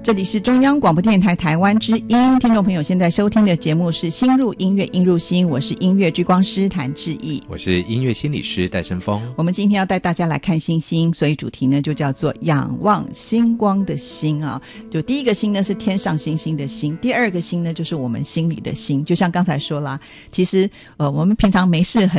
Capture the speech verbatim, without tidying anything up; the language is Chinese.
这里是中央广播电台台湾之音，听众朋友现在收听的节目是心入音乐音入心，我是音乐追光师谭志毅， 我是音乐心理师戴胜峰。 我们今天要带大家来看星星，所以主题呢就叫做仰望星光的星啊。就第一个星呢是天上星星的星，第二个星呢就是我们心里的星。就像刚才说啦，其实呃我们平常没事很